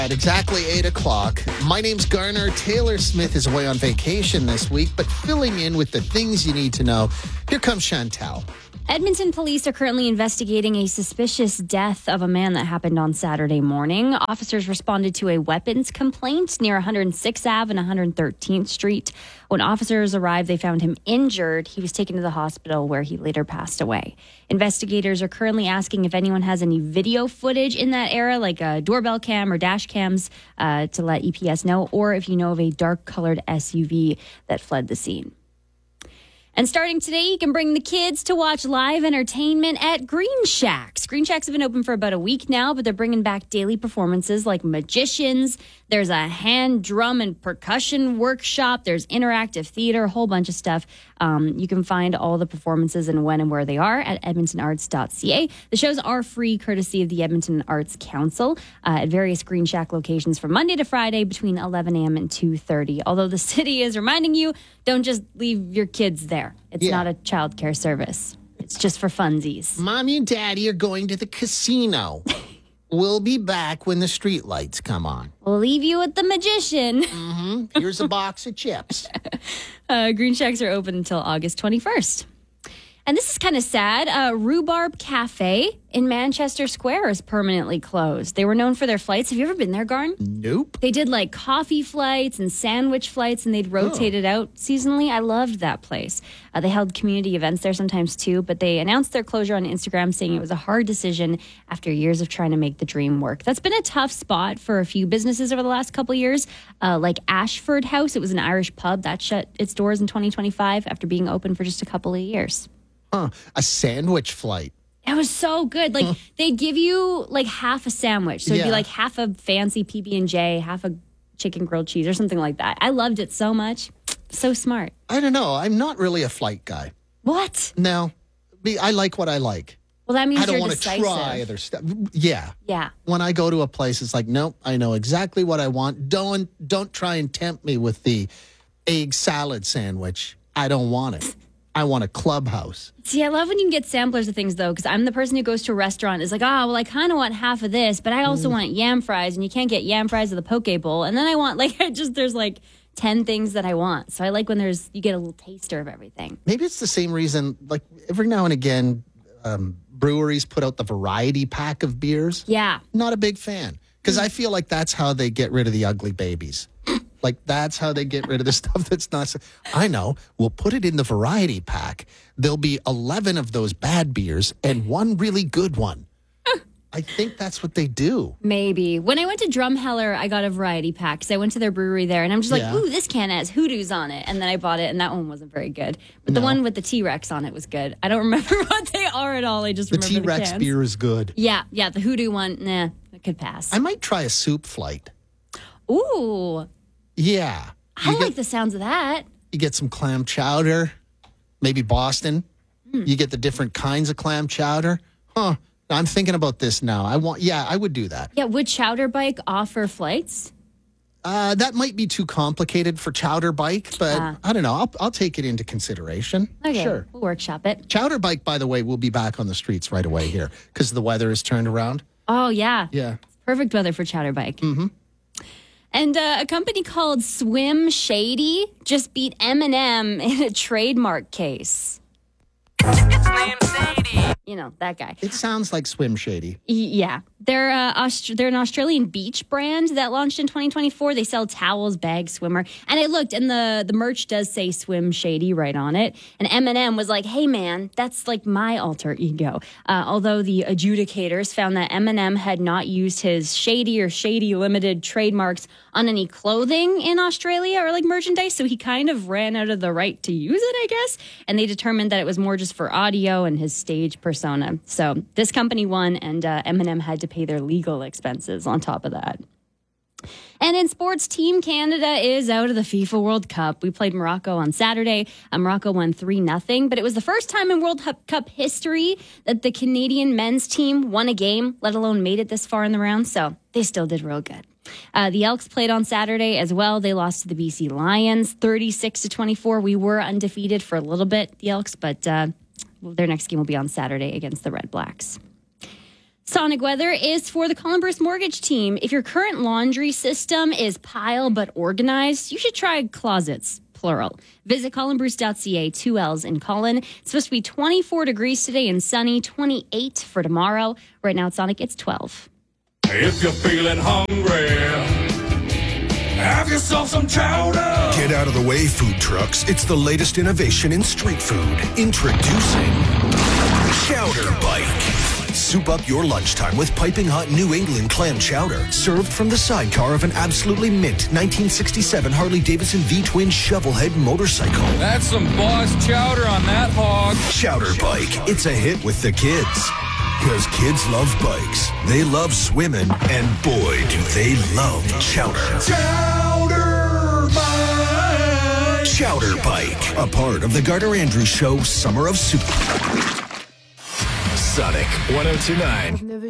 At exactly 8 o'clock, my name's Garner. Taylor Smith is away on vacation this week, but filling in with the things you need to know. Here comes Chantal. Edmonton police are currently investigating a suspicious death of a man that happened on Saturday morning. Officers responded to a weapons complaint near 106th Ave and 113th Street. When officers arrived, they found him injured. He was taken to the hospital where he later passed away. Investigators are currently asking if anyone has any video footage in that era, like a doorbell cam or dash cams, to let EPS know, or if you know of a dark-colored SUV that fled the scene. And starting today, you can bring the kids to watch live entertainment at Green Shacks. Green Shacks have been open for about a week now, but they're bringing back daily performances like magicians. There's a hand, drum, and percussion workshop. There's interactive theater, a whole bunch of stuff. You can find all the performances and when and where they are at edmontonarts.ca. The shows are free, courtesy of the Edmonton Arts Council, at various Green Shack locations from Monday to Friday between 11 a.m. and 2:30. Although the city is reminding you, don't just leave your kids there. It's not a childcare service. It's just for funsies. Mommy and Daddy are going to the casino. We'll be back when the street lights come on. We'll leave you with the magician. Here's a box of chips. Green Shacks are open until August 21st. And this is kind of sad. Rhubarb Cafe in Manchester Square is permanently closed. They were known for their flights. Have you ever been there, Garn? Nope. They did like coffee flights and sandwich flights, and they'd rotate it out seasonally. I loved that place. They held community events there sometimes too, but they announced their closure on Instagram, saying it was a hard decision after years of trying to make the dream work. That's been a tough spot for a few businesses over the last couple of years, like Ashford House. It was an Irish pub that shut its doors in 2025 after being open for just a couple of years. A sandwich flight. It was so good. Like they'd give you like half a sandwich. So it'd be like half a fancy PB&J, half a chicken grilled cheese or something like that. I loved it so much. So smart. I don't know. I'm not really a flight guy. What? No. I like what I like. Well, that means I don't you're want to decisive. try other stuff. Yeah. Yeah. When I go to a place, it's like, nope, I know exactly what I want. Don't try and tempt me with the egg salad sandwich. I don't want it. I want a Clubhouse. See, I love when you can get samplers of things, though, because I'm the person who goes to a restaurant is like, well, I kind of want half of this, but I also want yam fries, and you can't get yam fries at the poke bowl. And then I want, there's like 10 things that I want. So I like when you get a little taster of everything. Maybe it's the same reason, like every now and again, breweries put out the variety pack of beers. Yeah. Not a big fan, because I feel like that's how they get rid of the ugly babies. Like, that's how they get rid of the stuff that's not... I know. We'll put it in the variety pack. There'll be 11 of those bad beers and one really good one. I think that's what they do. Maybe. When I went to Drumheller, I got a variety pack because I went to their brewery there, and I'm just like, ooh, this can has hoodoos on it. And then I bought it, and that one wasn't very good. But the one with the T-Rex on it was good. I don't remember what they are at all. I just remember the T-Rex cans. beer is good. Yeah, the hoodoo one, it could pass. I might try a soup flight. Ooh. Yeah. I like the sounds of that. You get some clam chowder, maybe Boston. You get the different kinds of clam chowder. I'm thinking about this now. I would do that. Yeah, would Chowder Bike offer flights? That might be too complicated for Chowder Bike, but I don't know. I'll take it into consideration. Okay, sure. We'll workshop it. Chowder Bike, by the way, will be back on the streets right away here because the weather has turned around. Oh, yeah. Yeah. Perfect weather for Chowder Bike. Mm-hmm. And a company called Swim Shady just beat Eminem in a trademark case. Slim Shady. You know, that guy. It sounds like Swim Shady. Yeah. They're an Australian beach brand that launched in 2024. They sell towels, bags, swimmer. And I looked, and the merch does say Swim Shady right on it. And Eminem was like, hey, man, that's like my alter ego. Although the adjudicators found that Eminem had not used his Shady or Shady Limited trademarks on any clothing in Australia or like merchandise. So he kind of ran out of the right to use it, I guess. And they determined that it was more just for audio and his stage persona. So this company won, and Eminem had to pay their legal expenses on top of that. And in sports, Team Canada is out of the FIFA World Cup. We played Morocco on Saturday. Morocco won 3-0, but it was the first time in World Cup history that the Canadian men's team won a game, let alone made it this far in the round, so they still did real good. The Elks played on Saturday as well. They lost to the BC Lions, 36-24. We were undefeated for a little bit, the Elks, but their next game will be on Saturday against the Red Blacks. Sonic weather is for the Colin Mortgage team. If your current laundry system is pile but organized, you should try closets, plural. Visit colinbruce.ca, 2 L's in Colin. It's supposed to be 24 degrees today and sunny, 28 for tomorrow. Right now at Sonic, it's 12. If you're feeling hungry, have yourself some chowder. Get out of the way, food trucks. It's the latest innovation in street food. Introducing Chowder Bike. Soup up your lunchtime with piping hot New England clam chowder, served from the sidecar of an absolutely mint 1967 Harley-Davidson V-twin shovelhead motorcycle. That's some boss chowder on that hog. Chowder Bike. It's a hit with the kids. Because kids love bikes. They love swimming. And boy, do they love chowder. Chowder Bike. Chowder Bike. A part of the Gardner Andrews Show Summer of Soup. Sonic 102.9.